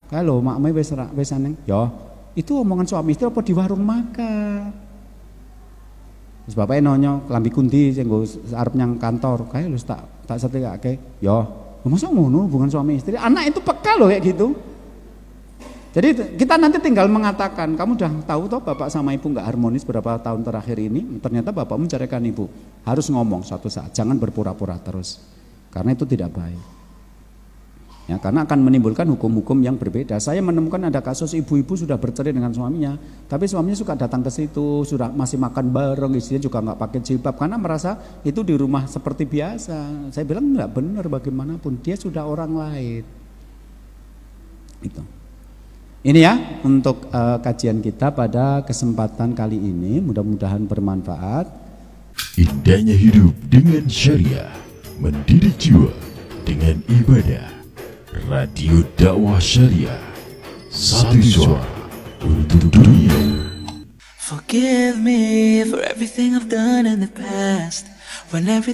Kae lho makme wis aneng. Ya, itu omongan suami istri apa di warung makan. Terus bapake nanya, "Klambi kundi sing nggo arep nyang kantor?" Kae lho tak setrikake. Ya, masa ngono hubungan suami istri? Anak itu peka loh kayak gitu. Jadi kita nanti tinggal mengatakan, kamu udah tahu toh bapak sama ibu nggak harmonis berapa tahun terakhir ini, ternyata bapak menceraikan ibu. Harus ngomong suatu saat, jangan berpura-pura terus, karena itu tidak baik. Ya, karena akan menimbulkan hukum-hukum yang berbeda. Saya menemukan ada kasus ibu-ibu sudah bercerai dengan suaminya, tapi suaminya suka datang ke situ, sudah masih makan bareng, istrinya juga nggak pakai jilbab karena merasa itu di rumah seperti biasa. Saya bilang nggak benar bagaimanapun, dia sudah orang lain. Itu. Ini ya untuk kajian kita pada kesempatan kali ini, mudah-mudahan bermanfaat. Indahnya hidup dengan syariah, mendidik jiwa dengan ibadah. Radio Dakwah Syariah, satu suara untuk dunia. Forgive me for everything I've done in the past, when